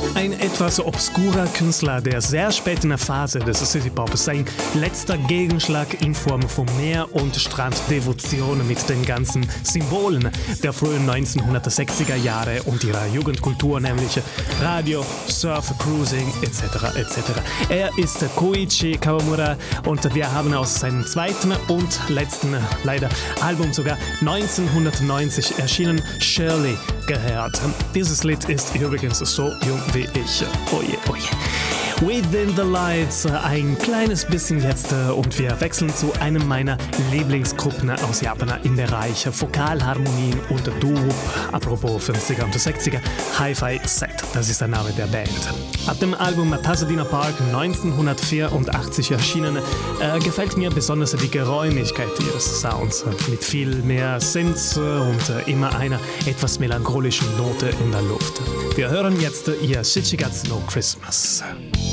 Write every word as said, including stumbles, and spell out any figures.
Ein etwas obskurer Künstler der sehr späten Phase des City-Pop, sein letzter Gegenschlag in Form von Meer- und Stranddevotion mit den ganzen Symbolen der frühen neunzehnhundertsechziger Jahre und ihrer Jugendkultur, nämlich Radio, Surf, Cruising et cetera et cetera. Er ist Koichi Kawamura und wir haben aus seinem zweiten und letzten, leider, Album sogar neunzehnhundertneunzig erschienen, Shirley, gehört. Dieses Lied ist übrigens so jung wie ich. Oje, oje. Within the Lights, ein kleines bisschen jetzt und wir wechseln zu einem meiner Lieblingsgruppen aus Japan im Bereich Vokalharmonien und Doo-Wop. Apropos fünfziger und sechziger, Hi-Fi Set, das ist der Name der Band. Ab dem Album Pasadena Park neunzehnhundertvierundachtzig erschienen, äh, gefällt mir besonders die Geräumigkeit ihres Sounds, mit viel mehr Synths und äh, immer einer etwas melancholischen Note in der Luft. Wir hören jetzt ihr Shichigatsu no Christmas.